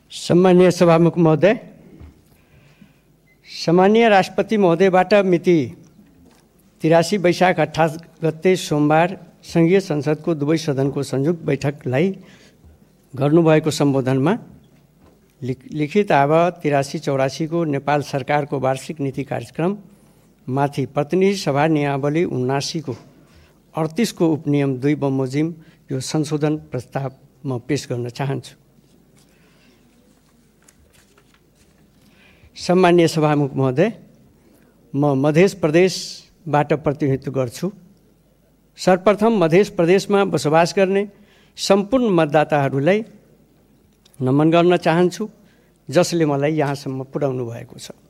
सम्मानीय सभामुख महोदय, सम्मानीय राष्ट्रपति महोदयबाट मिति 83 वैशाख 28 गते सोमबार संघीय संसदको दुवै सदनको संयुक्त बैठकलाई गर्नुभएको सम्बोधनमा लिखित आव 83-84 को नेपाल सरकारको वार्षिक नीति कार्यक्रम माथि प्रतिनिधि सभा नियमावली 79 को 38 को उपनियम 2 बमोजिम यो संशोधन प्रस्ताव म पेश गर्न चाहन्छु। सम्मानीय सभामुख महोदय, म मध्य प्रदेशबाट प्रतिनिधित्व गर्छु। सर्वप्रथम मध्य प्रदेशमा बसोबास गर्ने सम्पूर्ण मतदाताहरूलाई नमन गर्न चाहन्छु, जसले मलाई यहाँसम्म पुर्याउनु भएको छ।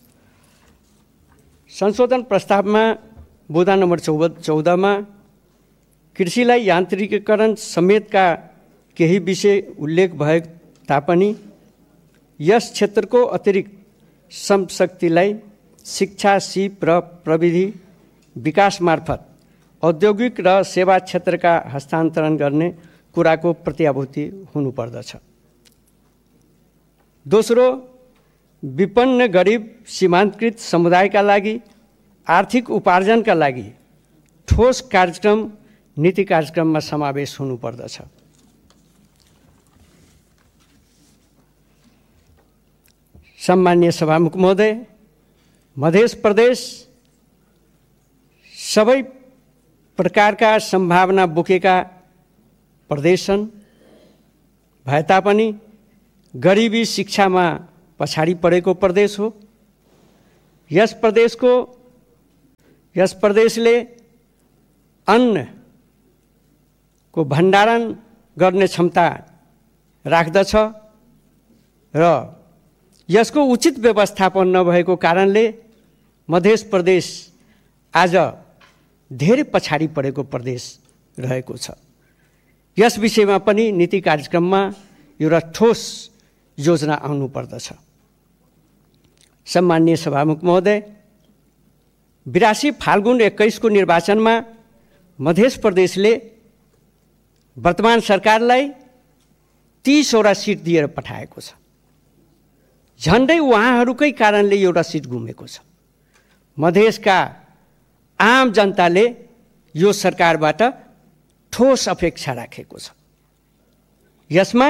संशोधन प्रस्तावमा बुँदा नम्बर 14 मा कृषिलाई यान्त्रिकीकरण समेतका केही विषय उल्लेख भए तापनि यस क्षेत्रको अतिरिक्त श्रमशक्तिलाई शिक्षा, सिप र प्रविधि विकास मार्फत औद्योगिक र सेवा क्षेत्रका हस्तान्तरण गर्ने कुराको प्रत्याभूति हुनुपर्दछ। दोस्रो, विपन्न गरिब सीमान्तकृत समुदायका लागि आर्थिक उपार्जनका लागि ठोस कार्यक्रम नीति कार्यक्रममा समावेश हुनुपर्दछ। सम्मानीय सभामुख महोदय, मध्य प्रदेश सबै प्रकारका सम्भावना बोकेका प्रदेश छन्, भए तापनि गरिबी शिक्षामा पछाडि परेको प्रदेश हो। यस प्रदेशले अन्नको भण्डारण गर्ने क्षमता राख्दछ र यसको उचित व्यवस्थापन नभएको कारणले मध्य प्रदेश आज धेरै पछाडि परेको प्रदेश रहेको छ। यस विषयमा पनि नीति कार्यक्रममा एउटा ठोस योजना आउनुपर्दछ। सम्मानीय सभामुख महोदय, 82 फाल्गुन 21 को निर्वाचनमा मध्य प्रदेशले वर्तमान सरकारलाई 30वटा सिट दिएर पठाएको छ। झन्डै उहाँहरूकै कारणले एउटा सिट गुमेको छ। मधेसका आम जनताले यो सरकारबाट ठोस अपेक्षा राखेको छ। यसमा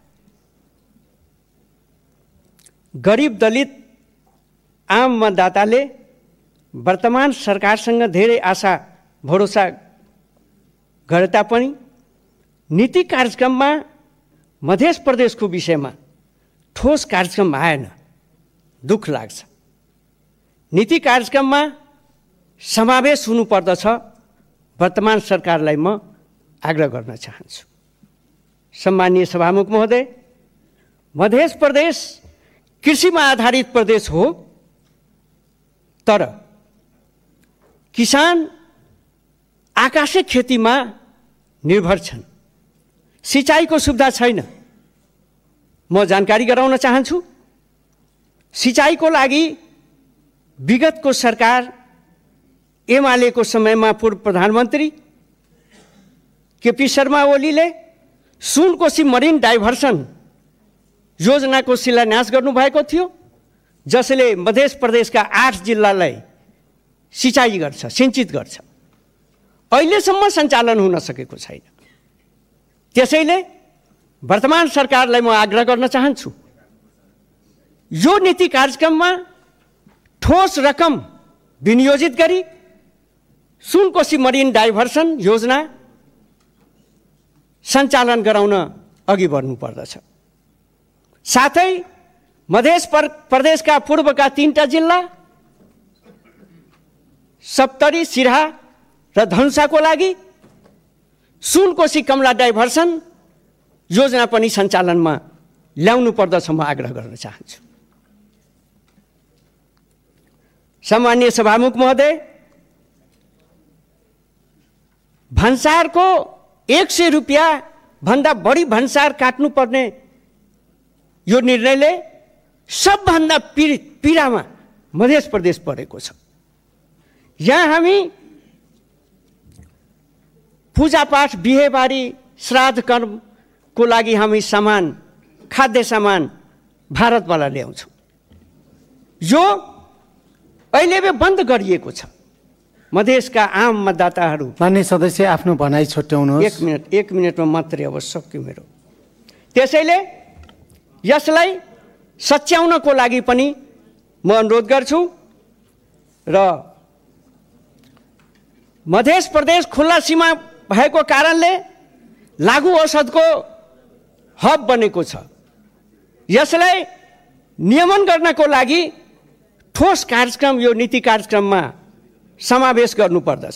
गरिब दलित आम मतदाताले वर्तमान सरकारसँग धेरै आशा भरोसा गरे तापनि नीति कार्यक्रममा मध्य प्रदेशको विषयमा ठोस कार्यक्रम आएन। दुःख लाग्छ। नीति कार्यक्रममा समावेश हुनुपर्दछ, वर्तमान सरकारलाई म आग्रह गर्न चाहन्छु। सम्मानीय सभामुख महोदय, मध्य प्रदेश कृषिमा आधारित प्रदेश हो, तर किसान आकाशिक खेतीमा निर्भर छन्। सिँचाइको सुविधा छैन। म जानकारी गराउन चाहन्छु, सिँचाइको लागि विगतको सरकार एमालेको समयमा पूर्व प्रधानमन्त्री केपी शर्मा ओलीले सुनकोशी मरिन डाइभर्सन योजनाको शिलान्यास गर्नुभएको थियो, जसले मध्य प्रदेशका 8 जिल्लालाई सिँचाइ गर्छ, सिंचित गर्छ। अहिलेसम्म सञ्चालन हुन सकेको छैन। त्यसैले वर्तमान सरकारलाई म आग्रह गर्न चाहन्छु, यो नीति कार्यक्रममा ठोस रकम विनियोजित गरी सुनकोशी मरिन डाइभर्सन योजना सञ्चालन गराउन अघि बढ्नुपर्दछ। साथै मध्य प्रदेशका पूर्वका 3टा जिल्ला सप्तरी, सिराहा र धनुषाको लागि सुनकोशी कमला डाइभर्सन योजना पनि सञ्चालनमा ल्याउनु पर्दछ, म आग्रह गर्न चाहन्छु। सम्मानीय सभामुख महोदय, भन्सारको 100 रुपियाँ भन्दा बढी भन्सार काट्नुपर्ने यो निर्णयले सबभन्दा पीडामा मध्य प्रदेश परेको छ। यहाँ हामी पूजापाठ, बिहेबारी, श्राद्ध कर्मको लागि हामी सामान, खाद्य सामान भारतबाट ल्याउँछौँ। यो अहिले बन्द गरिएको छ। मधेसका आम मतदाताहरू। मान्य सदस्य आफ्नो भनाइ छुट्याउनुहोस्। एक मिनटमा मात्रै अब सक्यो मेरो। त्यसैले यसलाई सच्याउनको लागि पनि म अनुरोध गर्छु र मध्य प्रदेश खुल्ला सीमा भएको कारणले लागु औषधको हब बनेको छ। यसलाई नियमन गर्नको लागि ठोस कार्यक्रम यो नीति कार्यक्रममा समावेश गर्नुपर्दछ।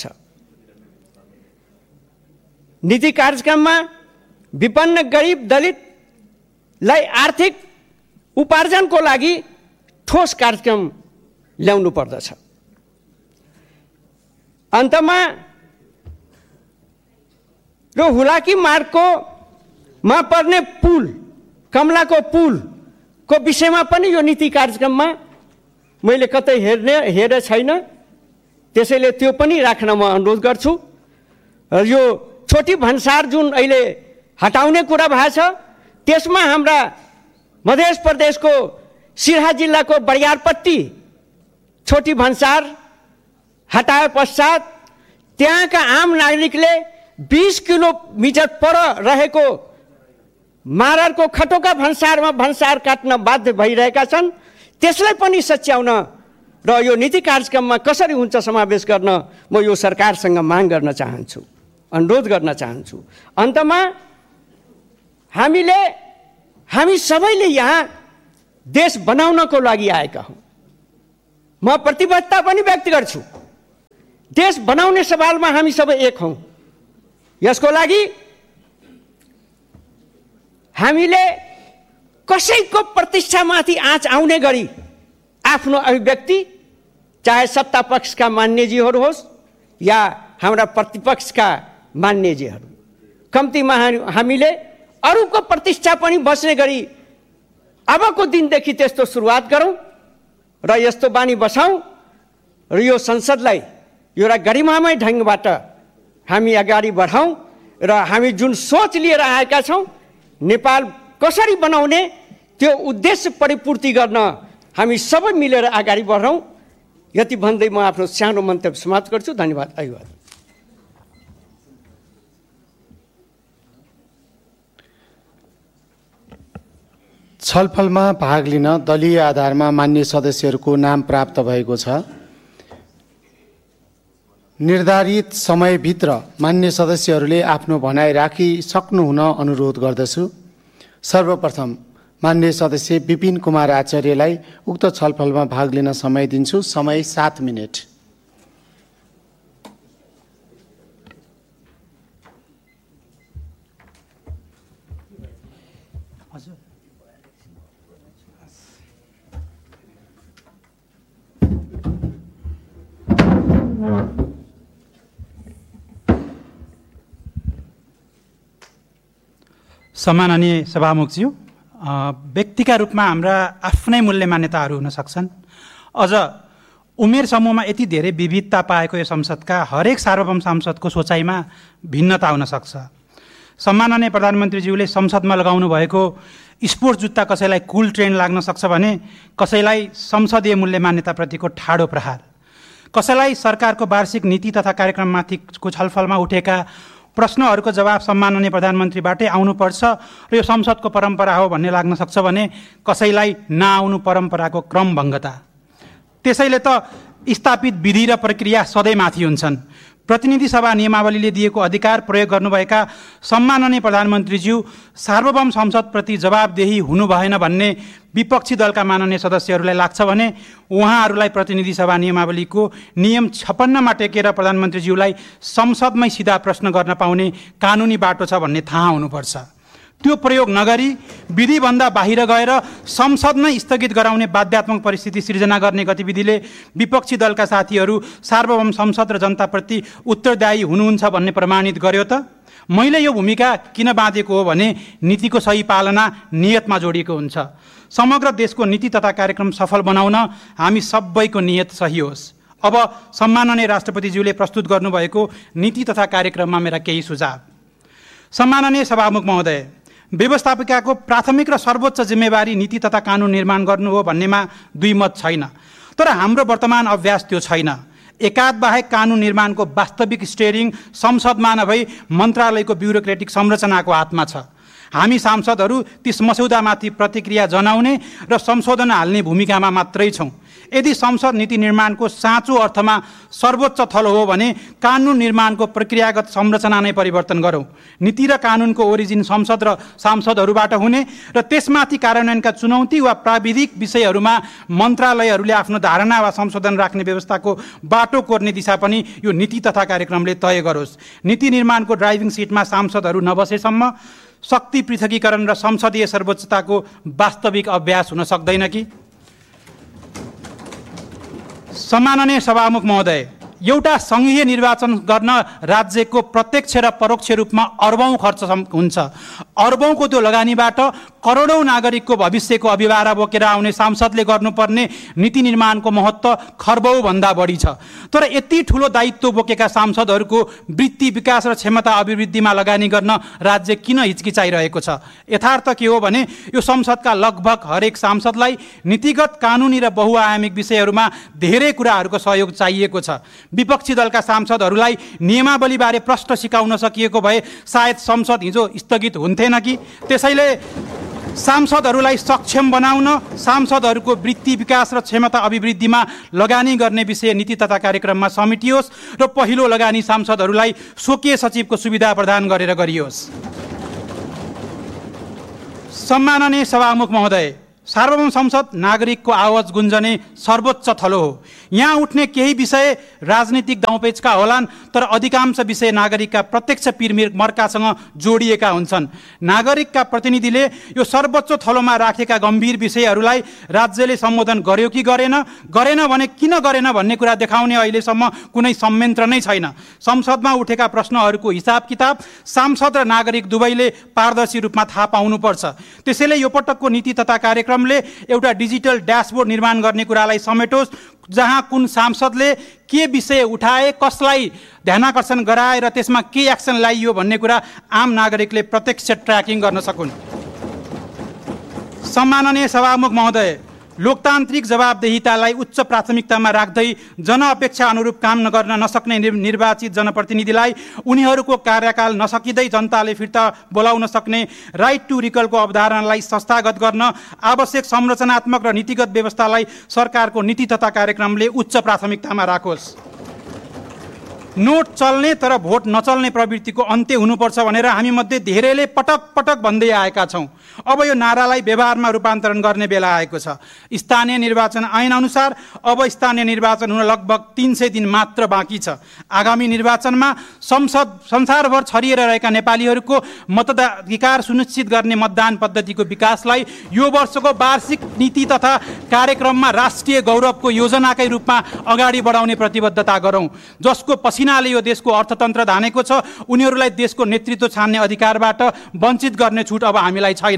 नीति कार्यक्रममा विपन्न गरिब दलितलाई आर्थिक उपार्जनको लागि ठोस कार्यक्रम ल्याउनु पर्दछ। अन्तमा यो हुलाकी मार्गमा पर्ने पुल, कमलाको पुलको विषयमा पनि यो नीति कार्यक्रममा मैले कतै हेरे छैन। त्यसैले त्यो पनि राख्न म अनुरोध गर्छु। यो छोटी भन्सार जुन अहिले हटाउने कुरा भएको छ, त्यसमा हाम्रा मध्य प्रदेशको सिरहा जिल्लाको बरियारपट्टी छोटी भन्सार हटाए पश्चात त्यहाँका आम नागरिकले 20 किलोमिटर पर रहेको माररको खटोका भन्सारमा भन्सार काट्न बाध्य भइरहेका छन्। त्यसलाई पनि सच्याउन र यो नीति कार्यक्रममा कसरी हुन्छ समावेश गर्न म यो सरकारसँग माग गर्न चाहन्छु, अनुरोध गर्न चाहन्छु। अन्तमा हामी सबैले यहाँ देश बनाउनको लागि आएका हौँ। म प्रतिबद्धता पनि व्यक्त गर्छु। देश बनाउने सवालमा हामी सबै एक हौँ। यसको लागि हामीले कसैको प्रतिष्ठामाथि आँच आउने गरी आफ्नो अभिव्यक्ति, चाहे सत्ता पक्षका मान्यजीहरू होस् या हाम्रा प्रतिपक्षका मान्यजीहरू, कम्तीमा हामीले अरूको प्रतिष्ठा पनि बस्ने गरी अबको दिनदेखि त्यस्तो सुरुवात गरौँ र यस्तो बानी बसाउँ र यो संसदलाई एउटा गरिमामय ढङ्गबाट हामी अगाडि बढाउँ र हामी जुन सोच लिएर आएका छौँ नेपाल कसरी बनाउने त्यो उद्देश्य परिपूर्ति गर्न हामी सबै मिलेर अगाडि बढौँ। यति भन्दै म आफ्नो सानो मन्तव्य समाप्त गर्छु। धन्यवाद। धन्यवाद। छलफलमा भाग लिन दलीय आधारमा मान्य सदस्यहरूको नाम प्राप्त भएको छ। निर्धारित समयभित्र मान्य सदस्यहरूले आफ्नो भनाइ राखिसक्नुहुन अनुरोध गर्दछु। सर्वप्रथम मान्य सदस्य विपिन कुमार आचार्यलाई उक्त छलफलमा भाग लिन समय दिन्छु। समय 7 मिनेट। सम्माननीय सभामुखज्यू, व्यक्तिका रूपमा हाम्रा आफ्नै मूल्य मान्यताहरू हुन सक्छन्। अझ उमेर समूहमा यति धेरै विविधता पाएको यो संसदका हरेक सार्वभौम सांसदको सोचाइमा भिन्नता हुन सक्छ। सम्माननीय प्रधानमन्त्रीज्यूले संसदमा लगाउनु भएको स्पोर्ट्स जुत्ता कसैलाई कुल ट्रेन्ड लाग्न सक्छ भने कसैलाई संसदीय मूल्य मान्यताप्रतिको ठाडो प्रहार, कसैलाई सरकारको वार्षिक नीति तथा कार्यक्रममाथिको छलफलमा उठेका प्रश्नहरूको जवाब सम्माननीय प्रधानमन्त्रीबाटै आउनुपर्छ र यो संसदको परम्परा हो भन्ने लाग्न सक्छ भने कसैलाई नआउनु परम्पराको क्रमभङ्गता। त्यसैले त स्थापित विधि र प्रक्रिया सधैँ माथि हुन्छन्। प्रतिनिधि सभा नियमावलीले दिएको अधिकार प्रयोग गर्नुभएका सम्माननीय प्रधानमन्त्रीज्यू सार्वभौम संसदप्रति जवाबदेही हुनु भएन भन्ने विपक्षी दलका माननीय सदस्यहरूलाई लाग्छ भने उहाँहरूलाई प्रतिनिधि सभा नियमावलीको नियम 56मा टेकेर प्रधानमन्त्रीज्यूलाई संसदमै सिधा प्रश्न गर्न पाउने कानुनी बाटो छ भन्ने थाहा हुनुपर्छ। त्यो प्रयोग नगरी विधिभन्दा बाहिर गएर संसद नै स्थगित गराउने बाध्यात्मक परिस्थिति सिर्जना गर्ने गतिविधिले विपक्षी दलका साथीहरू सार्वभौम संसद र जनताप्रति उत्तरदायी हुनुहुन्छ भन्ने प्रमाणित गर्यो त। मैले यो भूमिका किन बाँधेको हो भने नीतिको सही पालना नियतमा जोडिएको हुन्छ। समग्र देशको नीति तथा कार्यक्रम सफल बनाउन हामी सबैको नियत सही होस्। अब सम्माननीय राष्ट्रपतिज्यूले प्रस्तुत गर्नुभएको नीति तथा कार्यक्रममा मेरा केही सुझाव। सम्माननीय सभामुख महोदय, व्यवस्थापिकाको प्राथमिक र सर्वोच्च जिम्मेवारी नीति तथा कानुन निर्माण गर्नु हो भन्नेमा दुई मत छैन। तर हाम्रो वर्तमान अभ्यास त्यो छैन। एकाध बाहेक कानुन निर्माणको वास्तविक स्टेरिङ संसदमा नभई मन्त्रालयको ब्युरोक्रेटिक संरचनाको हातमा छ। हामी सांसदहरू त्यस मस्यौदामाथि प्रतिक्रिया जनाउने र संशोधन हाल्ने भूमिकामा मात्रै छौँ। यदि संसद नीति निर्माणको साँचो अर्थमा सर्वोच्च थलो हो भने कानुन निर्माणको प्रक्रियागत संरचना नै परिवर्तन गरौँ। नीति र कानुनको ओरिजिन संसद र सांसदहरूबाट हुने र त्यसमाथि कार्यान्वयनका चुनौती वा प्राविधिक विषयहरूमा मन्त्रालयहरूले आफ्नो धारणा वा संशोधन राख्ने व्यवस्थाको बाटो कोर्ने दिशा पनि यो नीति तथा कार्यक्रमले तय गरोस्। नीति निर्माणको ड्राइभिङ सिटमा सांसदहरू नबसेसम्म शक्ति पृथकीकरण र संसदीय सर्वोच्चताको वास्तविक अभ्यास हुन सक्दैन कि? सम्माननीय सभामुख महोदय, एउटा सङ्घीय निर्वाचन गर्न राज्यको प्रत्यक्ष र परोक्ष रूपमा अर्बौं खर्च हुन्छ। अर्बौंको त्यो लगानीबाट करोडौं नागरिकको भविष्यको अभिभारा बोकेर आउने सांसदले गर्नुपर्ने नीति निर्माणको महत्त्व खर्बौं भन्दा बढी छ। तर यति ठुलो दायित्व बोकेका सांसदहरूको वृत्ति विकास र क्षमता अभिवृद्धिमा लगानी गर्न राज्य किन हिचकिचाइरहेको छ? यथार्थ के हो भने यो संसदका लगभग हरेक सांसदलाई नीतिगत, कानुनी र बहुआयामिक विषयहरूमा धेरै कुराहरूको सहयोग चाहिएको छ। विपक्षी दलका सांसदहरूलाई नियमावलीबारे प्रश्न सिकाउन सकिएको भए सायद संसद हिजो स्थगित हुन्थेन कि? त्यसैले सांसदहरूलाई सक्षम बनाउन, सांसदहरूको वृत्ति विकास र क्षमता अभिवृद्धिमा लगानी गर्ने विषय नीति तथा कार्यक्रममा समेटियोस् र पहिलो लगानी सांसदहरूलाई स्वकीय सचिवको सुविधा प्रदान गरेर गरियोस्। सम्माननीय सभामुख महोदय, सार्वभौम संसद नागरिकको आवाज गुन्जने सर्वोच्च थलो हो। यहाँ उठ्ने केही विषय राजनीतिक दाउपेचका होलान्, तर अधिकांश विषय नागरिकका प्रत्यक्ष पिरमर्कासँग जोडिएका हुन्छन्। नागरिकका प्रतिनिधिले यो सर्वोच्च थलोमा राखेका गम्भीर विषयहरूलाई राज्यले सम्बोधन गर्यो कि गरेन भने किन गरेन भन्ने कुरा देखाउने अहिलेसम्म कुनै संयन्त्र नै छैन। संसदमा उठेका प्रश्नहरूको हिसाब किताब सांसद र नागरिक दुवैले पारदर्शी रूपमा थाहा पाउनुपर्छ। त्यसैले यो पटकको नीति तथा कार्यक्रमले एउटा डिजिटल ड्यासबोर्ड निर्माण गर्ने कुरालाई समेटोस्, जहाँ कुन सांसदले के विषय उठाए, कसलाई ध्यानाकर्षण गराए र त्यसमा के एक्सन लाइयो भन्ने कुरा आम नागरिकले प्रत्यक्ष ट्र्याकिङ गर्न सकुन्। सम्माननीय सभामुख महोदय, लोकतान्त्रिक जवाबदेहितालाई उच्च प्राथमिकतामा राख्दै जनअपेक्षा अनुरूप काम गर्न नसक्ने निर्वाचित जनप्रतिनिधिलाई उनीहरूको कार्यकाल नसकिँदै जनताले फिर्ता बोलाउन सक्ने राइट टु रिकलको अवधारणालाई संस्थागत गर्न आवश्यक संरचनात्मक र नीतिगत व्यवस्थालाई सरकारको नीति तथा कार्यक्रमले उच्च प्राथमिकतामा राखोस्। नोट चल्ने तर भोट नचल्ने प्रवृत्तिको अन्त्य हुनुपर्छ भनेर हामी मध्ये धेरैले पटक पटक भन्दै आएका छौँ। अब यो नारालाई व्यवहारमा रूपान्तरण गर्ने बेला आएको छ। स्थानीय निर्वाचन ऐन अनुसार अब स्थानीय निर्वाचन हुन लगभग 300 दिन मात्र बाँकी छ। आगामी निर्वाचनमा संसारभर छरिएर रहेका नेपालीहरूको मताधिकार सुनिश्चित गर्ने मतदान पद्धतिको विकासलाई यो वर्षको वार्षिक नीति तथा कार्यक्रममा राष्ट्रिय गौरवको योजनाकै रूपमा अगाडि बढाउने प्रतिबद्धता गरौँ। जसको पसिनाले यो देशको अर्थतन्त्र धानेको छ, उनीहरूलाई देशको नेतृत्व छान्ने अधिकारबाट वञ्चित गर्ने छुट अब हामीलाई छैन।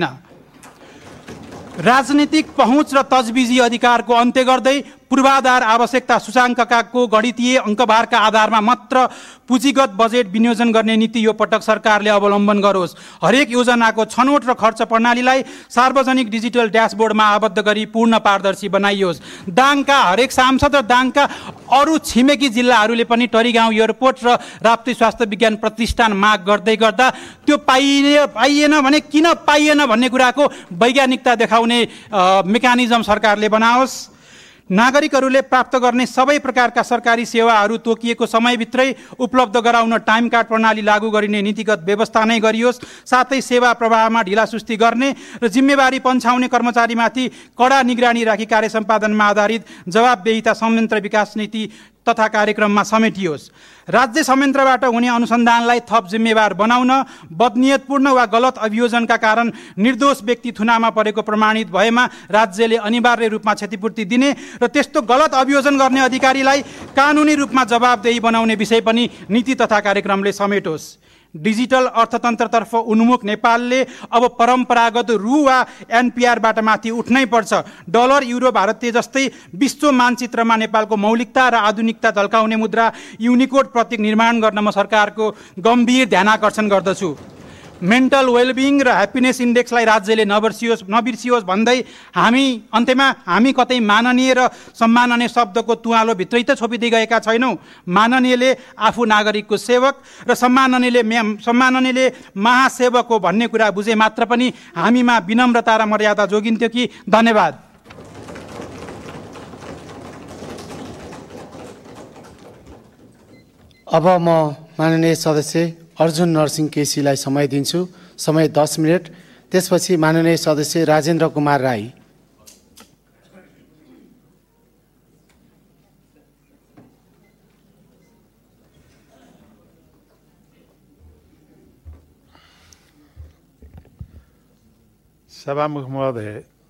राजनीतिक पहुँच र तजबिजी अधिकारको अन्त्य गर्दै पूर्वाधार आवश्यकता सूचाङ्कको गणितीय अङ्कभारका आधारमा मात्र पुँजीगत बजेट विनियोजन गर्ने नीति यो पटक सरकारले अवलम्बन गरोस्। हरेक योजनाको छनौट र खर्च प्रणालीलाई सार्वजनिक डिजिटल ड्यासबोर्डमा आबद्ध गरी पूर्ण पारदर्शी बनाइयोस्। दाङका हरेक सांसद र दाङका अरू छिमेकी जिल्लाहरूले पनि टरीगाउँ एयरपोर्ट र राप्ती स्वास्थ्य विज्ञान प्रतिष्ठान माग गर्दै गर्दा त्यो पाइएन भने किन पाइएन भन्ने कुराको वैज्ञानिकता देखाउने मेकानिजम सरकारले बनाओस्। नागरिकहरूले प्राप्त गर्ने सबै प्रकारका सरकारी सेवाहरू तोकिएको समयभित्रै उपलब्ध गराउन टाइम कार्ड प्रणाली लागू गरिने नीतिगत व्यवस्था नै गरियोस्। साथै सेवा प्रवाहमा ढिलासुस्ती गर्ने र जिम्मेवारी पन्छाउने कर्मचारीमाथि कडा निगरानी राखी कार्य सम्पादनमा आधारित जवाबदेहिता संयन्त्र विकास नीति तथा कार्यक्रममा समेटियोस्। राज्य संयन्त्रबाट हुने अनुसन्धानलाई थप जिम्मेवार बनाउन, बदनियतपूर्ण वा गलत अभियोजनका कारण निर्दोष व्यक्ति थुनामा परेको प्रमाणित भएमा राज्यले अनिवार्य रूपमा क्षतिपूर्ति दिने र त्यस्तो गलत अभियोजन गर्ने अधिकारीलाई कानुनी रूपमा जवाबदेही बनाउने विषय पनि नीति तथा कार्यक्रमले समेटोस्। डिजिटल अर्थतन्त्रतर्फ उन्मुख नेपालले अब परम्परागत रु वा एनपिआरबाट माथि उठ्नै पर्छ। डलर, युरो, भारतीय जस्तै विश्व मानचित्रमा नेपालको मौलिकता र आधुनिकता झल्काउने मुद्रा युनिकोड प्रतीक निर्माण गर्न म सरकारको गम्भीर ध्यानाकर्षण गर्दछु। मेन्टल वेलबिङ र ह्याप्पिनेस इन्डेक्सलाई राज्यले नबिर्सियोस् भन्दै हामी कतै माननीय र सम्माननीय शब्दको तुवालोभित्रै त छोपिँदै गएका छैनौँ। माननीयले आफू नागरिकको सेवक र सम्माननीयले महासेवक हो भन्ने कुरा बुझे मात्र पनि हामीमा विनम्रता र मर्यादा जोगिन्थ्यो कि। धन्यवाद। अब म माननीय सदस्य अर्जुन नरसिंह केसीलाई समय दिन्छु। समय 10 मिनट। त्यसपछि माननीय सदस्य राजेन्द्र कुमार राई। सभामुख महोदय,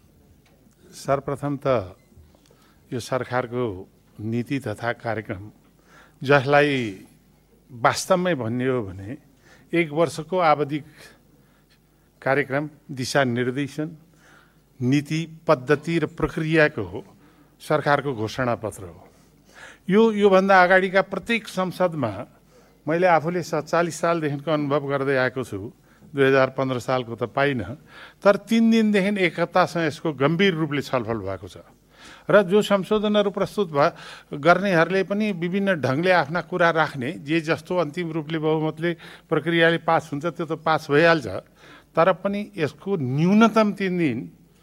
सर्वप्रथम त यो सरकारको नीति तथा कार्यक्रम, जसलाई वास्तवमै भन्ने हो भने 1 वर्षको आवधिक कार्यक्रम, दिशा निर्देशन, नीति, पद्धति र प्रक्रियाको हो सरकारको घोषणापत्र हो। योभन्दा अगाडिका प्रत्येक संसदमा मैले आफूले 40 सालदेखिको अनुभव गर्दै आएको छु। 2015 सालको त पाइनँ, तर 3 दिनदेखि 1 हप्तासम्म यसको गम्भीर रूपले छलफल भएको छ र जो संशोधनहरू प्रस्तुत गर्नेहरूले पनि विभिन्न ढङ्गले आफ्ना कुरा राख्ने, जे जस्तो अन्तिम रूपले बहुमतले प्रक्रियाले पास हुन्छ त्यो त पास भइहाल्छ, तर पनि यसको न्यूनतम 3 दिन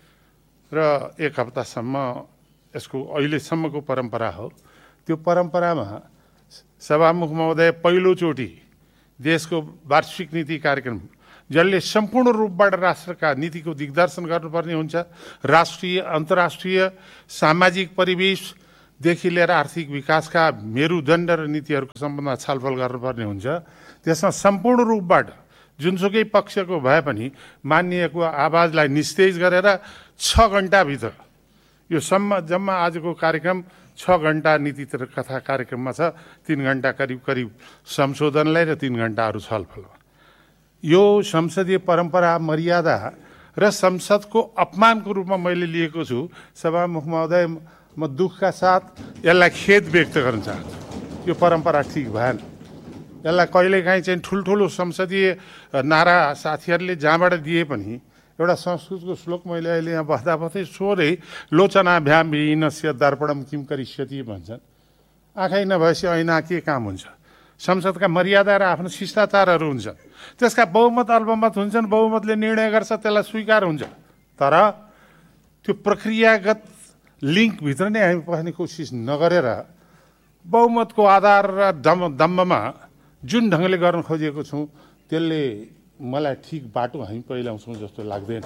र 1 हप्तासम्म यसको अहिलेसम्मको परम्परा हो। त्यो परम्परामा सभामुख महोदय पहिलोचोटि देशको वार्षिक नीति कार्यक्रम, जसले सम्पूर्ण रूपबाट राष्ट्रका नीतिको दिग्दर्शन गर्नुपर्ने हुन्छ, राष्ट्रिय अन्तर्राष्ट्रिय सामाजिक परिवेशदेखि लिएर आर्थिक विकासका मेरुदण्ड र नीतिहरूको सम्बन्धमा छलफल गर्नुपर्ने हुन्छ। त्यसमा सम्पूर्ण रूपबाट जुनसुकै पक्षको भए पनि माननीयको आवाजलाई निस्तेज गरेर 6 घण्टाभित्र यो जम्मा आजको कार्यक्रम 6 घण्टा नीति कथा कार्यक्रममा छ। 3 घण्टा करिब संशोधनलाई र 3 घण्टाहरू छलफल। यो संसदीय परम्परा, मर्यादा र संसदको अपमानको रूपमा मैले लिएको छु। सभामुख महोदय, म दुःखका साथ यसलाई खेद व्यक्त गर्न चाहन्छु। यो परम्परा ठिक भएन। यसलाई कहिलेकाहीँ चाहिँ ठुल्ठुलो संसदीय नारा साथीहरूले जहाँबाट दिए पनि एउटा संस्कृतको श्लोक मैले अहिले यहाँ बस्दै सोधे, लोचनाभ्याम विहीनस्य दर्पणम किम करिष्यति भन्छन्। आँखै नभएपछि ऐना के काम हुन्छ? संसदका मर्यादा र आफ्नो शिष्टाचारहरू हुन्छन्, त्यसका बहुमत अल्पमत हुन्छन्, बहुमतले निर्णय गर्छ, त्यसलाई स्वीकार हुन्छ। तर त्यो प्रक्रियागत लिङ्कभित्र नै हामी पस्ने कोसिस नगरेर बहुमतको आधार र दम्बमा जुन ढङ्गले गर्न खोजेको छौँ त्यसले मलाई ठिक बाटो हामी पहिलाउँछौँ जस्तो लाग्दैन।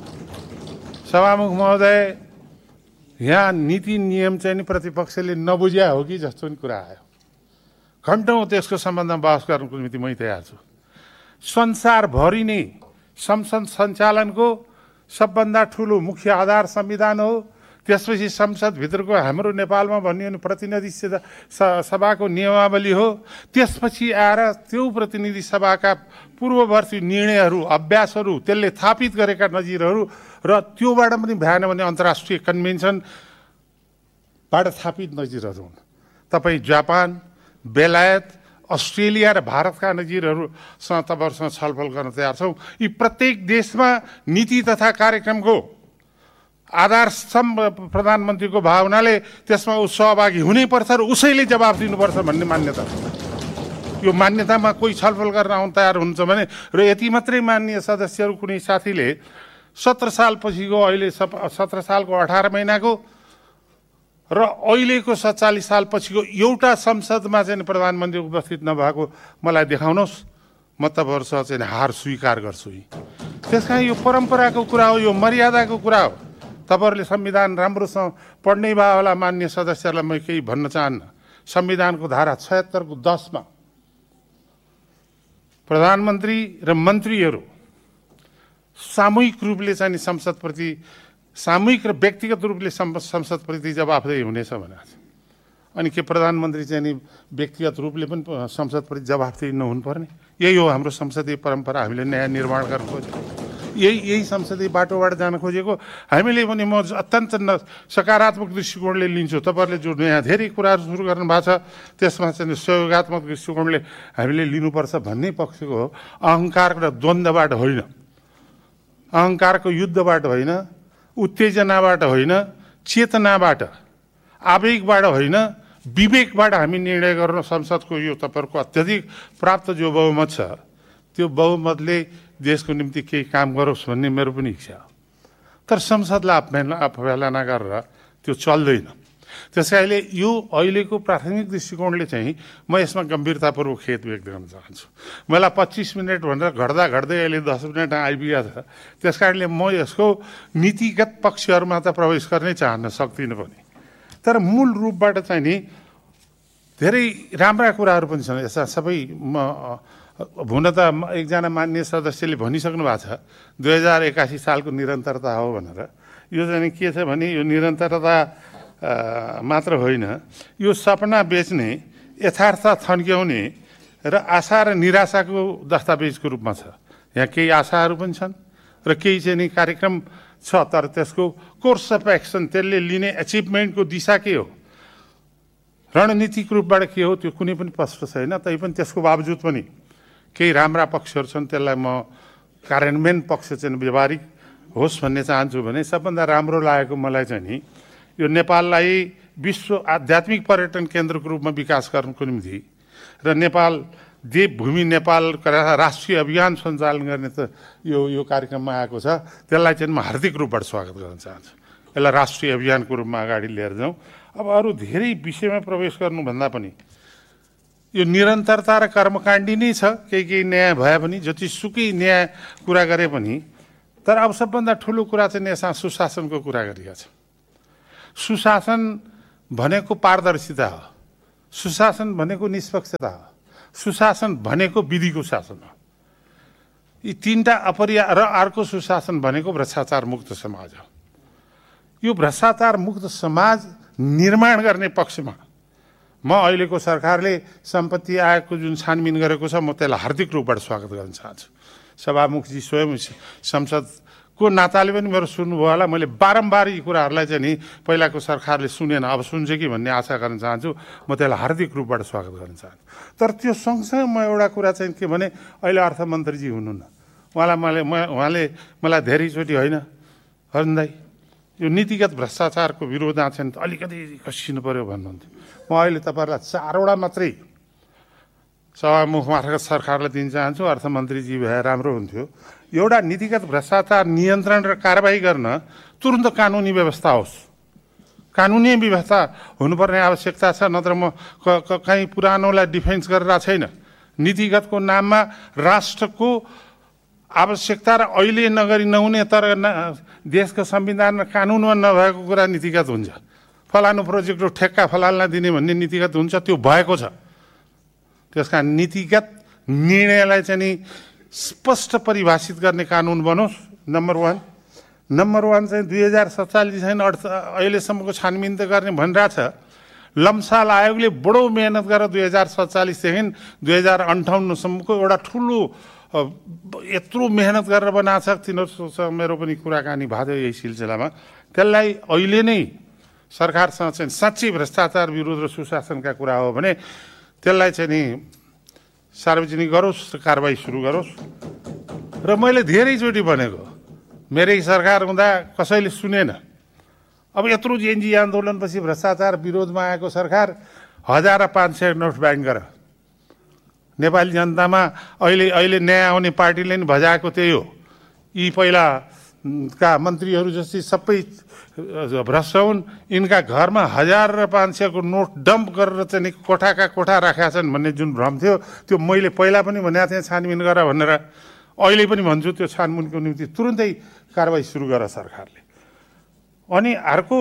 सभामुख महोदय, यहाँ नीति नियम चाहिँ नि प्रतिपक्षले नबुझ्या हो कि जस्तो पनि कुरा आयो। घन्टौँ त्यसको सम्बन्धमा बहस गर्नुको निम्ति मै तयार छु। संसारभरि नै संसद सञ्चालनको सबभन्दा ठुलो मुख्य आधार संविधान हो। त्यसपछि संसदभित्रको हाम्रो नेपालमा भन्ने हो भने प्रतिनिधि सभाको नियमावली हो। त्यसपछि आएर त्यो प्रतिनिधि सभाका पूर्ववर्ती निर्णयहरू, अभ्यासहरू, त्यसले थापित गरेका नजिरहरू र त्योबाट पनि भएन भने अन्तर्राष्ट्रिय कन्भेन्सनबाट थापित नजिरहरू हुन्। तपाईँ जापान, बेलायत, अस्ट्रेलिया र भारतका नजिरहरूसँग तपाईँहरूसँग छलफल गर्न तयार छौँ। यी प्रत्येक देशमा नीति तथा कार्यक्रमको आधार स्तम्भ प्रधानमन्त्रीको भावनाले त्यसमा ऊ सहभागी हुनैपर्छ र उसैले जवाब दिनुपर्छ भन्ने मान्यता छ। यो मान्यतामा कोही छलफल गर्न आउन तयार हुन्छ भने, र यति मात्रै माननीय सदस्यहरू, कुनै साथीले 17 सालपछिको, अहिले 17 सालको 18 महिनाको र अहिलेको 47 सालपछिको एउटा संसदमा चाहिँ प्रधानमन्त्री उपस्थित नभएको मलाई देखाउनुहोस्, म तपाईँहरूसँग चाहिँ हार स्वीकार गर्छु। त्यस कारण यो परम्पराको कुरा हो, यो मर्यादाको कुरा हो। तपाईँहरूले संविधान राम्रोसँग पढ्नै भए होला। मान्य सदस्यहरूलाई म केही भन्न चाहन्न। संविधानको धारा 76 को 10 मा प्रधानमन्त्री र मन्त्रीहरू सामूहिक रूपले चाहिँ संसदप्रति, सामूहिक र व्यक्तिगत रूपले संसदप्रति जवाफदेही हुनेछ भनेको छ। अनि के प्रधानमन्त्री चाहिँ नि व्यक्तिगत रूपले पनि संसदप्रति जवाफदेही नहुनुपर्ने? यही हो हाम्रो संसदीय परम्परा। हामीले न्याय निर्माण गर्न खोज्छौँ। यही संसदीय बाटोबाट जान खोजेको। हामीले पनि म अत्यन्त सकारात्मक दृष्टिकोणले लिन्छु। तपाईँहरूले जो नयाँ धेरै कुराहरू सुरु गर्नु भएको छ त्यसमा चाहिँ सहयोगात्मक दृष्टिकोणले हामीले लिनुपर्छ भन्ने पक्षको हो। अहङ्कार र द्वन्द्वबाट होइन, अहङ्कारको युद्धबाट होइन, उत्तेजनाबाट होइन, चेतनाबाट, आवेगबाट होइन, विवेकबाट हामी निर्णय गर्न संसदको यो तपाईँहरूको अत्यधिक प्राप्त जो बहुमत छ त्यो बहुमतले देशको निम्ति केही काम गरोस् भन्ने मेरो पनि इच्छा हो। तर संसदलाई अवहेलना गरेर त्यो चल्दैन। त्यसैले यो अहिलेको प्राथमिक दृष्टिकोणले चाहिँ म यसमा गम्भीरतापूर्वक खेद व्यक्त गर्न चाहन्छु। मलाई 25 मिनट भनेर घट्दा घट्दै अहिले 10 मिनट आइपुगेको छ। त्यस कारणले म यसको नीतिगत पक्षहरूमा त प्रवेश गर्नै चाहन्न सक्दिनँ पनि। तर मूल रूपबाट चाहिँ नि धेरै राम्रा कुराहरू पनि छन्। यसमा सबै हुन त एकजना माननीय सदस्यले भनिसक्नु भएको छ 2081 सालको निरन्तरता हो भनेर। यो चाहिँ के छ भने यो निरन्तरता मात्र होइन, यो सपना बेच्ने, यथार्थ थन्क्याउने र आशा र निराशाको दस्तावेजको रूपमा छ। यहाँ केही आशाहरू पनि छन् र केही चाहिँ नि कार्यक्रम छ, तर त्यसको कोर्स अफ एक्सन, त्यसले लिने एचिभमेन्टको दिशा के हो, रणनीतिक रूपबाट के हो, त्यो कुनै पनि स्पष्ट छैन। तैपनि त्यसको बावजुद पनि केही राम्रा पक्षहरू छन्, त्यसलाई म कार्यान्वयन पक्ष चाहिँ व्यवहारिक होस् भन्ने चाहन्छु। भने सबभन्दा राम्रो लागेको मलाई चाहिँ नि यो नेपाललाई विश्व आध्यात्मिक पर्यटन केन्द्रको रूपमा विकास गर्नुको निम्ति र नेपाल देवभूमि नेपाल राष्ट्रिय अभियान सञ्चालन गर्ने त यो कार्यक्रममा आएको छ। त्यसलाई चाहिँ म हार्दिक रूपबाट स्वागत गर्न चाहन्छु। यसलाई राष्ट्रिय अभियानको रूपमा अगाडि लिएर जाउँ। अब अरू धेरै विषयमा प्रवेश गर्नुभन्दा पनि यो निरन्तरता र कर्मकाण्डी नै छ। केही न्याय भए पनि, जतिसुकै न्याय कुरा गरे पनि, तर अब सबभन्दा ठुलो कुरा चाहिँ यसमा सुशासनको कुरा गरिएको छ। सुशासन भनेको पारदर्शिता हो, सुशासन भनेको निष्पक्षता हो, सुशासन भनेको विधिको शासन हो। यी तीनटा र अर्को सुशासन भनेको भ्रष्टाचार मुक्त समाज हो। यो भ्रष्टाचार मुक्त समाज निर्माण गर्ने पक्षमा म अहिलेको सरकारले सम्पत्ति आयोगको जुन छानबिन गरेको छ म त्यसलाई हार्दिक रूपबाट स्वागत गर्न चाहन्छु। सभामुखजी स्वयं संसदको नाताले पनि मेरो सुन्नुभयो होला। मैले बारम्बार यी कुराहरूलाई चाहिँ नि पहिलाको सरकारले सुनेन, अब सुन्छ कि भन्ने आशा गर्न चाहन्छु। म त्यसलाई हार्दिक रूपबाट स्वागत गर्न चाहन्छु। तर त्यो सँगसँगै म एउटा कुरा चाहिँ के भने अहिले अर्थमन्त्रीजी हुनुहुन्न, उहाँले मलाई धेरैचोटि होइन अरुण दाइ यो नीतिगत भ्रष्टाचारको विरोधमा चाहिँ अलिकति कसिनु पर्यो भन्नुहुन्थ्यो। म अहिले तपाईँहरूलाई 4वटा मात्रै सभामुख मार्फत सरकारलाई दिन चाहन्छु। अर्थमन्त्रीजी भए राम्रो हुन्थ्यो। एउटा नीतिगत भ्रष्टाचार नियन्त्रण र कारबाही गर्न तुरुन्त कानुनी व्यवस्था होस्। कानुनी व्यवस्था हुनुपर्ने आवश्यकता छ। नत्र म कहीँ पुरानोलाई डिफेन्स गरेर छैन। नीतिगतको नाममा राष्ट्रको आवश्यकता र अहिले नगरी नहुने तर देशको संविधान र कानुनमा नभएको कुरा नीतिगत हुन्छ। फलानु प्रोजेक्टको ठेक्का फलाललाई दिने भन्ने नीतिगत हुन्छ, त्यो भएको छ। त्यसका नीतिगत निर्णयलाई चाहिँ नि स्पष्ट परिभाषित गर्ने कानुन बनोस्। नम्बर 1 चाहिँ 2047 छैन, अहिलेसम्मको छानबिन त गर्ने भनिरहेछ। लम्साल आयोगले बडो मेहनत गरेर 2047 देखि 2058सम्मको एउटा ठुलो यत्रो मेहनत गरेर बनाएको छ। तिनीहरूसँग मेरो पनि कुराकानी भएको थियो यही सिलसिलामा। त्यसलाई अहिले नै सरकारसँग चाहिँ साँच्चै भ्रष्टाचार विरोध र सुशासनका कुरा हो भने त्यसलाई चाहिँ नि सार्वजनिक गरोस्, कारबाही सुरु गरोस्। र मैले धेरैचोटि भनेको मेरै सरकार हुँदा कसैले सुनेन। अब यत्रो जेएनजी आन्दोलनपछि भ्रष्टाचार विरोधमा आएको सरकार 1000 र 500 नोट ब्यान गर। नेपाली जनतामा अहिले नयाँ आउने पार्टीले नि भजाएको त्यही हो। यी पहिलाका मन्त्रीहरू जस्तै सबै भ्रष्ट हुन्, यिनका घरमा 1000 र 500 को नोट डम्प गरेर चाहिँ कोठाका कोठा राखेका छन् भन्ने जुन भ्रम थियो त्यो मैले पहिला पनि भनेको थिएँ छानबिन गर भनेर। अहिले पनि भन्छु त्यो छानबिनको निम्ति तुरुन्तै कारबाही सुरु गर सरकारले। अनि अर्को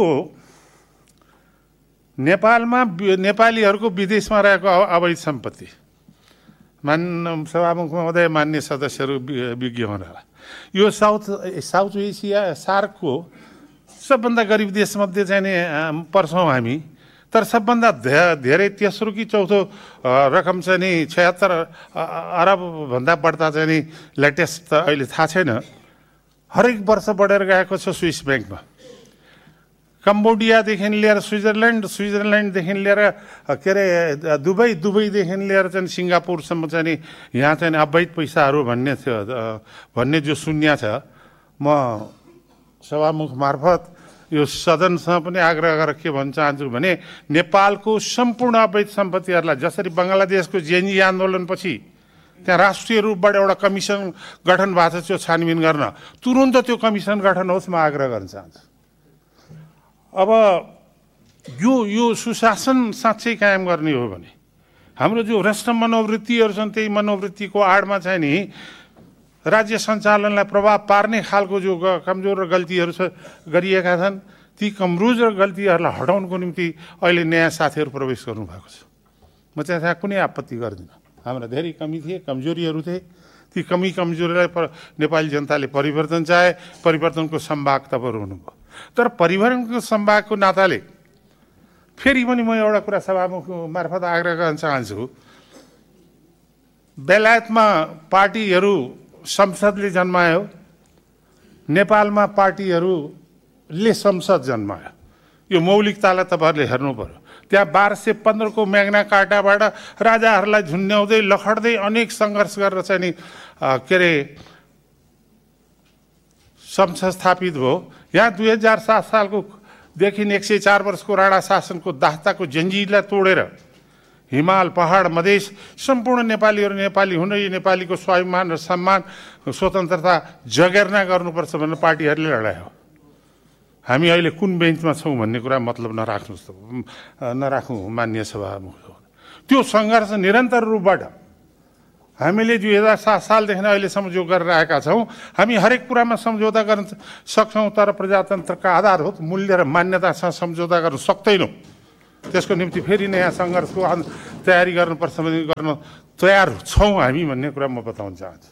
नेपालमा नेपालीहरूको विदेशमा रहेको अवैध सम्पत्ति, सभामुख महोदय, मान्य सदस्यहरू विज्ञ हुनुहोला, यो साउथ एसिया सार्कको सबभन्दा गरिब देशमध्ये चाहिँ नि पर्छौँ हामी। तर सबभन्दा धेरै तेस्रो कि चौथो रकम चाहिँ नि 76 अरबभन्दा बढ्ता चाहिँ नि लेटेस्ट अहिले थाहा छैन। हरेक वर्ष बढेर गएको छ स्विस ब्याङ्कमा। कम्बोडियादेखि लिएर स्विजरल्यान्डदेखि लिएर के अरे दुबईदेखि लिएर चाहिँ सिङ्गापुरसम्म चाहिँ नि यहाँ चाहिँ अवैध पैसाहरू भन्ने जो शून्य छ, म सभामुख मार्फत यो सदनसँग पनि आग्रह गरेर के भन्न चाहन्छु भने नेपालको सम्पूर्ण अवैध सम्पत्तिहरूलाई जसरी बङ्गलादेशको जेएनजी आन्दोलनपछि त्यहाँ राष्ट्रिय रूपबाट एउटा कमिसन गठन भएको छ त्यो छानबिन गर्न, तुरुन्त त्यो कमिसन गठन होस्, म आग्रह गर्न चाहन्छु। अब यो सुशासन साँच्चै कायम गर्ने हो भने हाम्रो जो भ्रष्ट मनोवृत्तिहरू छन् त्यही मनोवृत्तिको आडमा चाहिँ नि राज्य सञ्चालनलाई प्रभाव पार्ने खालको जो कमजोर र गल्तीहरू गरिएका छन्, ती कमजोर र गल्तीहरूलाई हटाउनको निम्ति अहिले नयाँ साथीहरू प्रवेश गर्नुभएको छ। म चाहिँ त्यहाँ कुनै आपत्ति गर्दिनँ। हाम्रा धेरै कमी थिए, कमजोरीहरू थिए, ती कमजोरीलाई नेपाली जनताले परिवर्तन चाहे, परिवर्तनको सम्भाग तपाईँहरू हुनुभयो। तर परिवर्तनको सम्भागको नाताले फेरि पनि म एउटा कुरा सभामुख मार्फत आग्रह गर्न चाहन्छु। बेलायतमा पार्टीहरू संसदले जन्मायो, नेपालमा पार्टीहरूले संसद जन्मायो। यो मौलिकतालाई तपाईँहरूले हेर्नु पर्यो। त्यहाँ 1215 को म्याग्ना कार्टाबाट राजाहरूलाई झुन्ड्याउँदै लखड्दै अनेक सङ्घर्ष गरेर चाहिँ नि के अरे संसद स्थापित भयो। यहाँ 2007 सालको देखि 104 वर्षको राणा शासनको दास्ताको जन्जिरलाई तोडेर हिमाल, पहाड, मधेस सम्पूर्ण नेपालीहरू नेपाली हुन, यो नेपालीको स्वाभिमान र सम्मान, स्वतन्त्रता जगेर्ना गर्नुपर्छ भनेर पार्टीहरूले लडायो। हामी अहिले कुन बेन्चमा छौँ भन्ने कुरा मतलब नराखौँ मान्य सभामुख। त्यो सङ्घर्ष निरन्तर रूपबाट हामीले 2007 सालदेखि अहिलेसम्म जो गरेर आएका छौँ, हामी हरेक कुरामा सम्झौता गर्न सक्छौँ, तर प्रजातन्त्रका आधारभूत मूल्य र मान्यतासँग सम्झौता गर्न सक्दैनौँ। त्यसको निम्ति फेरि नयाँ सङ्घर्षको तयारी गर्नुपर्छ भने गर्न तयार छौँ हामी भन्ने कुरा म बताउन चाहन्छु।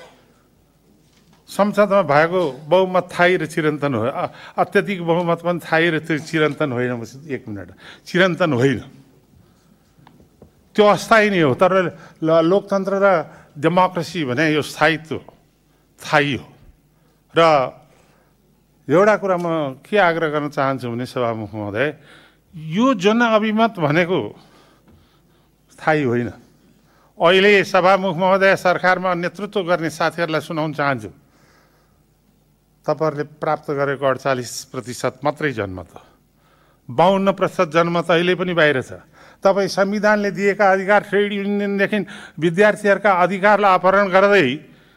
संसदमा भएको बहुमत थाहै र चिरन्तन हो, अत्यधिक बहुमत पनि थाहै र चिरन्तन होइन। एक मिनट, चिरन्तन होइन, त्यो अस्थायी नै हो। तर लोकतन्त्र र डेमोक्रेसी भने यो स्थायित्व थाहै हो। र एउटा कुरा म के आग्रह गर्न चाहन्छु भने सभामुख महोदय, यो जनअभिमत भनेको स्थायी होइन। अहिले सभामुख महोदय सरकारमा नेतृत्व गर्ने साथीहरूलाई सुनाउन चाहन्छु, तपाईँहरूले प्राप्त गरेको 48% मात्रै जनमत हो। 52% जनमत अहिले पनि बाहिर छ। तपाईँ संविधानले दिएका अधिकार, ट्रेड युनियनदेखि विद्यार्थीहरूका अधिकारलाई अपहरण गर्दै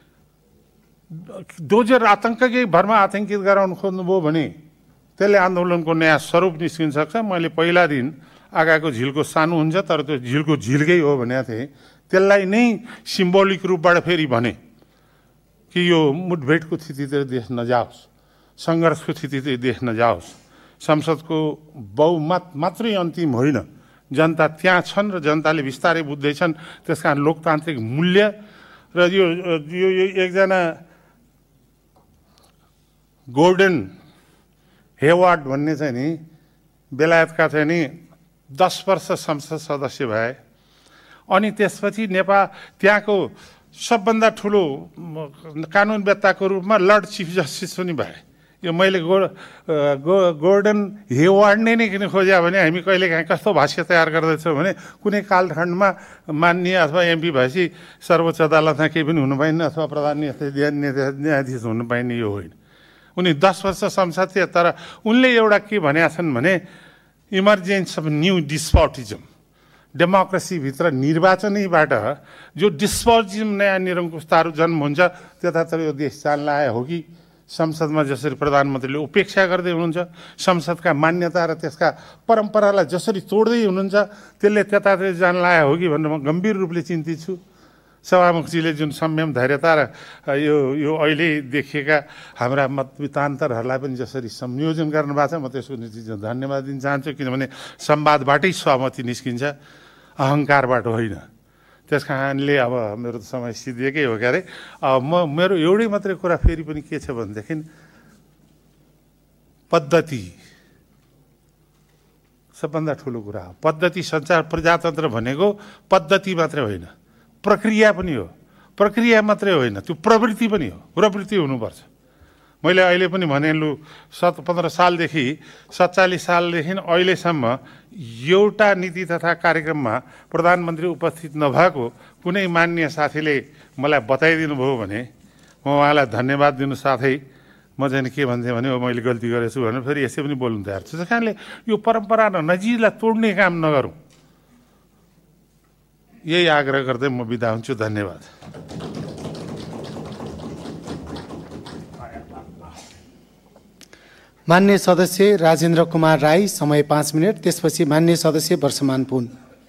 डोजर आतङ्ककै भरमा आतङ्कित गराउन खोज्नुभयो भने त्यसले आन्दोलनको नयाँ स्वरूप निस्किन सक्छ। मैले पहिला दिन आगाको झिल्को सानो हुन्छ तर त्यो झिल्को झिल्कै हो भनेको थिएँ। त्यसलाई नै सिम्बोलिक रूपबाट फेरि भने कि यो मुठभेडको स्थितितिर देश नजाओस्, सङ्घर्षको स्थितितिर देश नजाओस्। संसदको बहुमत मात्रै अन्तिम होइन, जनता त्यहाँ छन् र जनताले बिस्तारै बुझ्दैछन्। त्यस कारण लोकतान्त्रिक मूल्य र यो एकजना गोल्डन हेवार्ड भन्ने चाहिँ नि बेलायतका चाहिँ नि 10 वर्ष संसद सदस्य भए। अनि त्यसपछि नेपाल त्यहाँको सबभन्दा ठुलो कानुनवेत्ताको रूपमा लर्ड चिफ जस्टिस पनि भए। यो मैले गोल्डन हेवार्ड नै किन खोज्या भने हामी कहिलेकाहीँ कस्तो भाष्य तयार गर्दैछौँ भने कुनै कालखण्डमा माननीय अथवा एमपी भएपछि सर्वोच्च अदालतमा केही पनि हुनु पाइन्न अथवा प्रधान न्यायाधीश हुनु पाइने यो होइन। उनी 10 वर्ष संसद थिए, तर उनले एउटा के भनेका छन् भने इमर्जेन्स अफ न्यू डिस्पोटिजम, डेमोक्रेसीभित्र निर्वाचनैबाट जो डिस्पोटिजम नयाँ निरङ्कुशताहरू जन्म हुन्छ त्यतातिर यो देश जान लागेको हो कि संसदमा जसरी प्रधानमन्त्रीले उपेक्षा गर्दै हुनुहुन्छ, संसदका मान्यता र त्यसका परम्परालाई जसरी तोड्दै हुनुहुन्छ, त्यसले त्यतातिर जान लागेको हो कि भनेर म गम्भीर रूपले चिन्तित छु। सभामुखजीले जुन संयम, धैर्यता र यो अहिले देखिएका हाम्रा मतवितान्तरहरूलाई पनि जसरी संयोजन गर्नुभएको छ, म त्यसको निम्ति धन्यवाद दिन चाहन्छु। किनभने संवादबाटै सहमति निस्किन्छ, अहङ्कारबाट होइन। त्यस कारणले अब मेरो त समय सिद्धिएकै हो क्यारे। मेरो एउटै मात्रै कुरा फेरि पनि के छ भनेदेखि पद्धति सबभन्दा ठुलो कुरा हो। पद्धति सञ्चार प्रजातन्त्र भनेको पद्धति मात्रै होइन, प्रक्रिया पनि हो। प्रक्रिया मात्रै होइन, त्यो प्रवृत्ति पनि हो। प्रवृत्ति हुनुपर्छ। मैले अहिले पनि भने लु 15 सालदेखि 47 सालदेखि अहिलेसम्म एउटा नीति तथा कार्यक्रममा प्रधानमन्त्री उपस्थित नभएको कुनै मान्य साथीले मलाई बताइदिनु भयो भने म उहाँलाई धन्यवाद दिनु साथै म चाहिँ के भन्थेँ भने मैले गल्ती गरेछु भनेर फेरि यसै पनि बोल्नु तयार छु। त्यस कारणले यो परम्परा र नजिकलाई तोड्ने काम नगरौँ, यही आग्रह गर्दै म बिदा हुन्छु। धन्यवाद। मान्य सदस्य राजेन्द्र कुमार राई, समय 5 मिनट। त्यसपछि मान्य सदस्य वर्षमान पुन।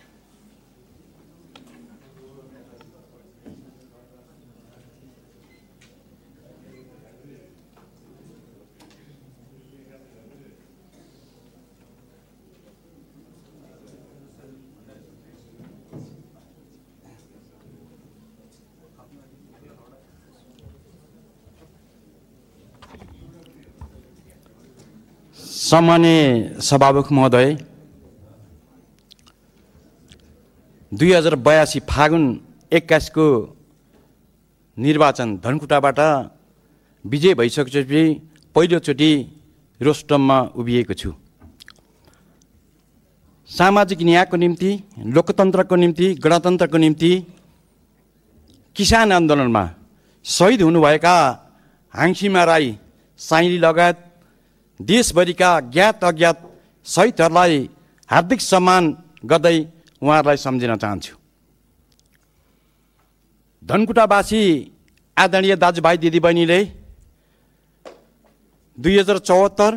सम्माननीय सभामुख महोदय, 2082 फागुन 21 को निर्वाचन धनकुटाबाट विजय भइसकेपछि पहिलोचोटि रोस्टममा उभिएको छु। सामाजिक न्यायको निम्ति, लोकतन्त्रको निम्ति, गणतन्त्रको निम्ति किसान आन्दोलनमा शहीद हुनुभएका हाङसिमा राई, साइली लगायत देशभरिका ज्ञात अज्ञात शहीदहरूलाई हार्दिक सम्मान गर्दै उहाँहरूलाई सम्झिन चाहन्छु। धनकुटावासी आदरणीय दाजुभाइ दिदीबहिनीले 2074,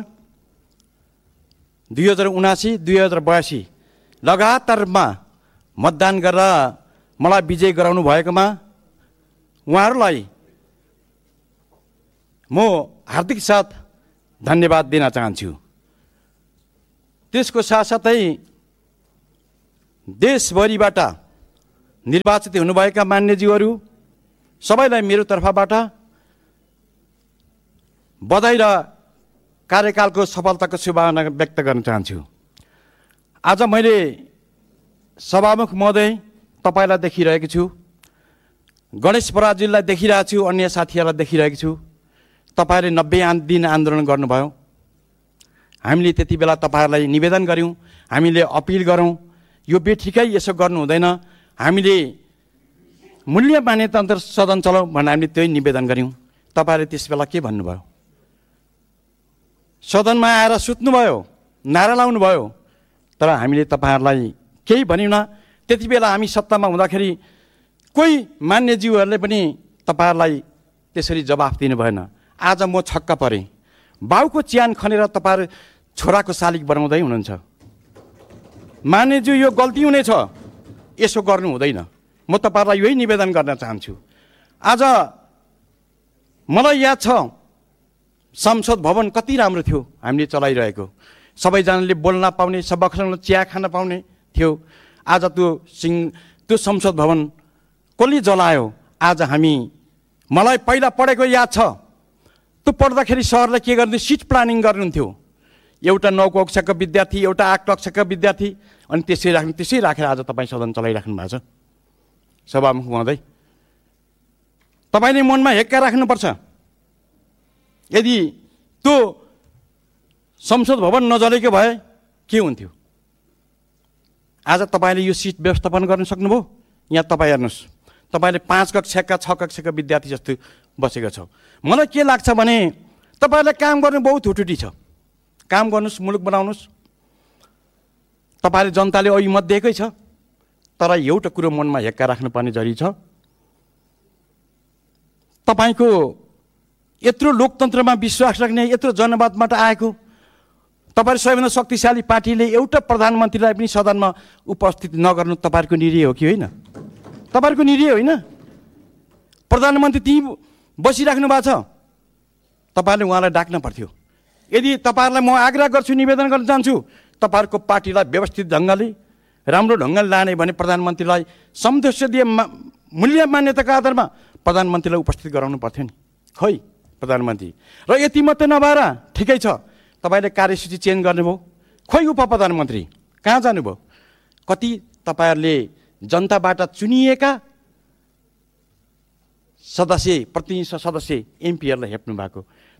2079, 2082 लगातार रूपमा मतदान गरेर मलाई विजय गराउनु भएकोमा उहाँहरूलाई म हार्दिक साथ धन्यवाद दिन चाहन्छु। त्यसको साथसाथै देशभरिबाट निर्वाचित हुनुभएका मान्यज्यूहरू सबैलाई मेरो तर्फबाट बधाई र कार्यकालको सफलताको शुभकामना व्यक्त गर्न चाहन्छु। आज मैले सभामुख महोदय तपाईँलाई देखिरहेको छु, गणेश बराजुलाई देखिरहेको छु, अन्य साथीहरूलाई देखिरहेको छु। तपाईँले 90 दिन आन्दोलन गर्नुभयो। हामीले त्यति बेला तपाईँहरूलाई निवेदन गऱ्यौँ, हामीले अपिल गरौँ, यो बेठिकै यसो गर्नु हुँदैन, हामीले मूल्य मान्यतान्तर सदन चलाउँ भनेर हामीले त्यही निवेदन गऱ्यौँ। तपाईँहरूले त्यस बेला के भन्नुभयो? सदनमा आएर सुत्नुभयो, नारा लाउनुभयो, तर हामीले तपाईँहरूलाई केही भन्यौँ न। त्यति बेला हामी सत्तामा हुँदाखेरि कोही मान्यज्यूहरूले पनि तपाईँहरूलाई त्यसरी जवाफ दिनु भएन। आज म छक्क परेँ। बाउको च्यान खनेर तपाईँहरू छोराको शालिग बनाउँदै हुनुहुन्छ। मान्यज्यू, यो गल्ती हुनेछ, यसो गर्नु हुँदैन। म तपाईँहरूलाई यही निवेदन गर्न चाहन्छु। आज मलाई याद छ संसद भवन कति राम्रो थियो हामीले चलाइरहेको, सबैजनाले बोल्न पाउने, सबैसँग चिया खान पाउने थियो। आज त्यो संसद भवन कसले जलायो? आज मलाई पहिला पढेको याद छ, त्यो पढ्दाखेरि सरले के गर्नु, सिट प्लानिङ गर्नुहुन्थ्यो। एउटा 9 कक्षाको विद्यार्थी, एउटा 8 कक्षाको विद्यार्थी, अनि त्यसै राखेर आज तपाईँ सदन चलाइराख्नु भएको छ। सभामुख महोदय, तपाईँले मनमा हेक्का राख्नुपर्छ। यदि त्यो संसद भवन नजलेको भए के हुन्थ्यो? आज तपाईँले यो सिट व्यवस्थापन गर्न सक्नुभयो? यहाँ तपाईँ हेर्नुहोस्, तपाईँले 5 कक्षाका 6 कक्षाका विद्यार्थी जस्तो बसेको छ। मलाई के लाग्छ भने तपाईँहरूले काम गर्नु बहुत हुटुटी छ। काम गर्नुहोस्, मुलुक बनाउनुहोस्। तपाईँले जनताले अघि मत दिएकै छ, तर एउटा कुरो मनमा हेक्का राख्नुपर्ने जरुरी छ। तपाईँको यत्रो लोकतन्त्रमा विश्वास राख्ने, यत्रो जनवादबाट आएको तपाईँ सबैभन्दा शक्तिशाली पार्टीले एउटा प्रधानमन्त्रीलाई पनि सदनमा उपस्थित नगर्नु तपाईँहरूको निर्णय हो कि होइन? तपाईँहरूको निर्णय होइन? प्रधानमन्त्री त्यहीँ बसिराख्नु भएको छ, तपाईँहरूले उहाँलाई डाक्न पर्थ्यो। यदि तपाईँहरूलाई म आग्रह गर्छु, निवेदन गर्न चाहन्छु, तपाईँहरूको पार्टीलाई व्यवस्थित ढङ्गले, राम्रो ढङ्गले लाने भने प्रधानमन्त्रीलाई संसदीय मूल्य मान्यताको आधारमा प्रधानमन्त्रीलाई उपस्थित गराउनु पर्थ्यो नि। खै प्रधानमन्त्री र यति मात्रै नभएर ठिकै छ, तपाईँले कार्यसूची चेन्ज गर्नुभयो, खोइ उप प्रधानमन्त्री कहाँ जानुभयो? कति तपाईँहरूले जनताबाट चुनिएका सदस्य, प्रतिनिधि सदस्य, एमपीहरूलाई हेप्नु भएको,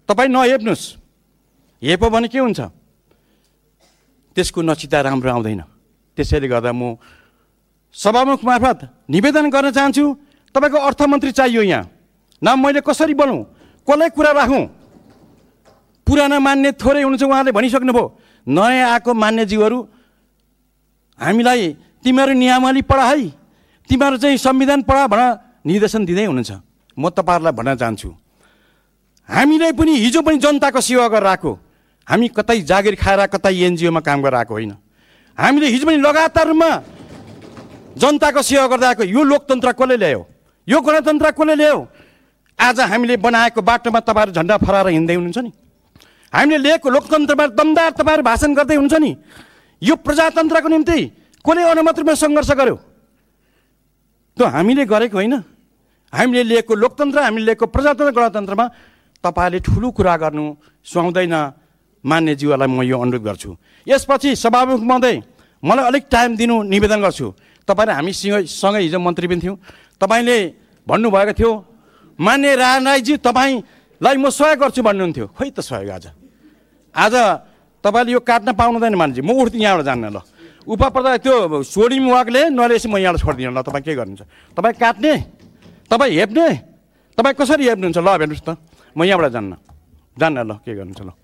तपाईँ नहेप्नुहोस्, हेप्यो भने के हुन्छ, त्यसको नचिता राम्रो आउँदैन। त्यसैले गर्दा म सभामुख मार्फत निवेदन गर्न चाहन्छु, तपाईँको अर्थमन्त्री चाहियो यहाँ। न मैले कसरी बोलौँ, कसलाई कुरा राखौँ? पुराना मान्ने थोरै हुनुहुन्छ, उहाँले भनिसक्नुभयो। नयाँ आएको मान्यज्यूहरू हामीलाई तिमीहरू नियमावली पढा है, तिमीहरू चाहिँ संविधान पढा भनेर निर्देशन दिँदै हुनुहुन्छ। म तपाईँहरूलाई भन्न चाहन्छु, हामीले पनि हिजो पनि जनताको सेवा गरेर आएको, हामी कतै जागिर खाएर कतै एनजिओमा काम गरेर आएको होइन। हामीले हिजो पनि लगातार रूपमा जनताको सेवा गर्दै आएको। यो लोकतन्त्र कसले ल्यायो, यो गणतन्त्र कसले ल्यायो? आज हामीले बनाएको बाटोमा तपाईँहरू झन्डा फहराएर हिँड्दै हुनुहुन्छ नि, हामीले लिएको लोकतन्त्रमा दमदार तपाईँहरू भाषण गर्दै हुनुहुन्छ नि। यो प्रजातन्त्रको निम्ति कसले अनुमत रूपमा सङ्घर्ष गर्यो? त्यो हामीले गरेको होइन। हामीले लिएको लोकतन्त्र, हामीले लिएको प्रजातन्त्र गणतन्त्रमा तपाईँहरूले ठुलो कुरा गर्नु सुहाउँदैन। मान्यज्यूहरूलाई म यो अनुरोध गर्छु। यसपछि सभामुख महोदय, मलाई अलिक टाइम दिनु निवेदन गर्छु। तपाईँले हामीसँगै हिजो मन्त्री पनि थियौँ, तपाईँले भन्नुभएको थियो मान्य राणाज्यू तपाईँलाई म सहयोग गर्छु भन्नुहुन्थ्यो। खोइ त सहयोग आज तपाईँले यो काट्न पाउनुहुँदैन मान्छे। म उठ्थेँ यहाँबाट जान्न। ल उपा पर्दा त्यो सोडिम वाकले नलेसी म यहाँबाट छोडिदिनु। ल तपाईँ के गर्नुहुन्छ? तपाईँ काट्ने, तपाईँ हेप्ने, तपाईँ कसरी हेप्नुहुन्छ? ल हेर्नुहोस् त, म यहाँबाट जान्न। ल के गर्नुहुन्छ? ल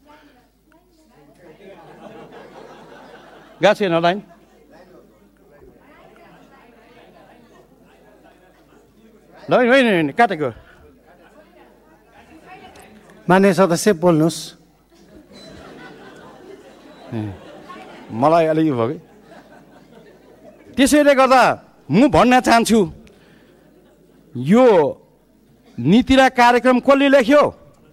गएको छैन लाइन? ल होइन काटेको। मान्य सदस्य बोल्नुहोस्। मलाई अलिक भयो कि। त्यसैले गर्दा म भन्न चाहन्छु, यो नीति र कार्यक्रम कसले लेख्यो?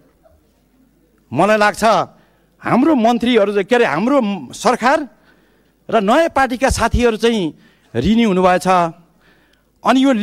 मलाई लाग्छ हाम्रो मन्त्रीहरू के अरे हाम्रो सरकार र नयाँ पार्टीका साथीहरू चाहिँ ऋणी हुनुभएछ। अनि यो